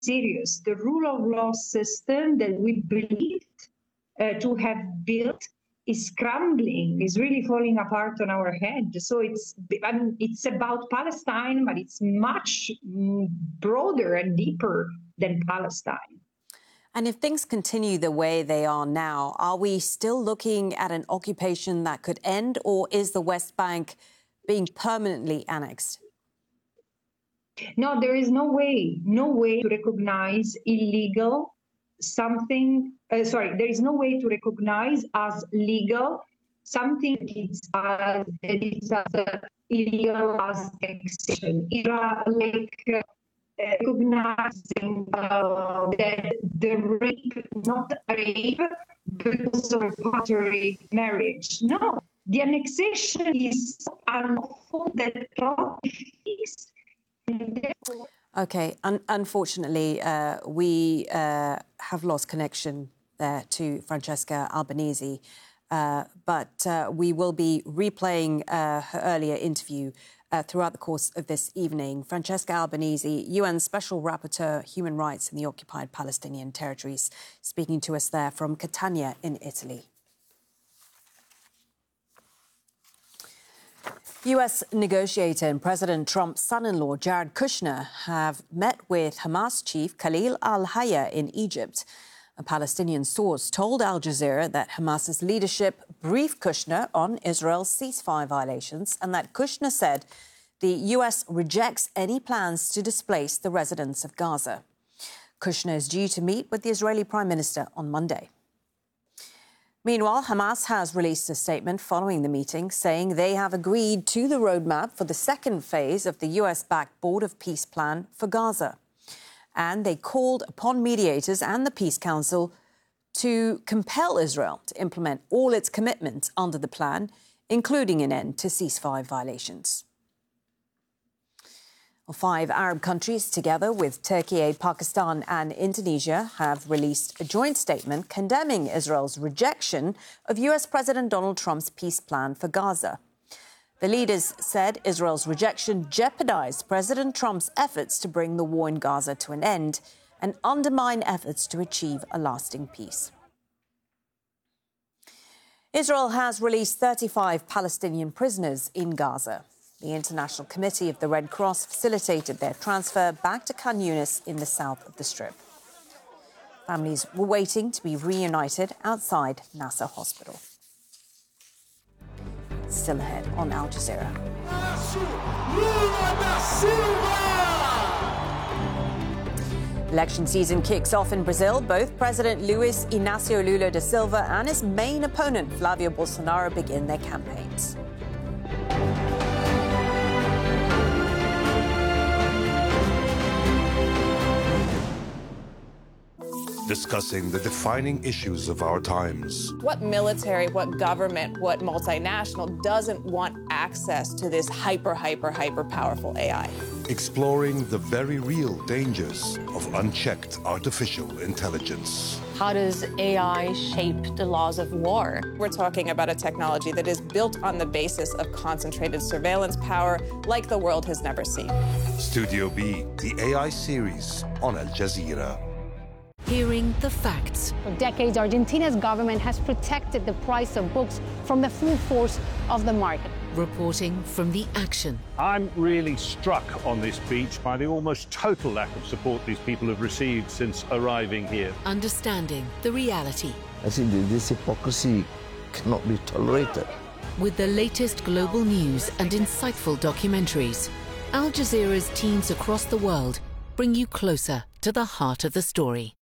serious. The rule of law system that we believed to have built is crumbling, is really falling apart on our head. So it's about Palestine, but it's much broader and deeper than Palestine. And if things continue the way they are now, are we still looking at an occupation that could end, or is the West Bank being permanently annexed? No, there is no way to recognize illegal something. There is no way to recognize as legal something that is as illegal as annexation. Recognizing that the rape, not rape, because of reparatory marriage. No, the annexation is unlawful that is. Okay, unfortunately, we have lost connection there to Francesca Albanese, but we will be replaying her earlier interview throughout the course of this evening. Francesca Albanese, UN Special Rapporteur, Human Rights in the Occupied Palestinian Territories, speaking to us there from Catania in Italy. US negotiator and President Trump's son-in-law, Jared Kushner, have met with Hamas chief Khalil al-Hayya in Egypt. A Palestinian source told Al Jazeera that Hamas's leadership briefed Kushner on Israel's ceasefire violations and that Kushner said the US rejects any plans to displace the residents of Gaza. Kushner is due to meet with the Israeli Prime Minister on Monday. Meanwhile, Hamas has released a statement following the meeting saying they have agreed to the roadmap for the second phase of the US-backed Board of Peace plan for Gaza. And they called upon mediators and the Peace Council to compel Israel to implement all its commitments under the plan, including an end to ceasefire violations. Well, 5 Arab countries, together with Turkey, Pakistan and Indonesia, have released a joint statement condemning Israel's rejection of US President Donald Trump's peace plan for Gaza. The leaders said Israel's rejection jeopardized President Trump's efforts to bring the war in Gaza to an end and undermine efforts to achieve a lasting peace. Israel has released 35 Palestinian prisoners in Gaza. The International Committee of the Red Cross facilitated their transfer back to Khan Yunis in the south of the Strip. Families were waiting to be reunited outside Nasser Hospital. Still ahead on Al Jazeera. Election season kicks off in Brazil. Both President Luiz Inácio Lula da Silva and his main opponent, Flavio Bolsonaro, begin their campaigns. Discussing the defining issues of our times. What military, what government, what multinational doesn't want access to this hyper powerful AI? Exploring the very real dangers of unchecked artificial intelligence. How does AI shape the laws of war? We're talking about a technology that is built on the basis of concentrated surveillance power like the world has never seen. Studio B, the AI series on Al Jazeera. Hearing the facts. For decades, Argentina's government has protected the price of books from the full force of the market. Reporting from the action. I'm really struck on this beach by the almost total lack of support these people have received since arriving here. Understanding the reality. I think this hypocrisy cannot be tolerated. With the latest global news and insightful documentaries, Al Jazeera's teams across the world bring you closer to the heart of the story.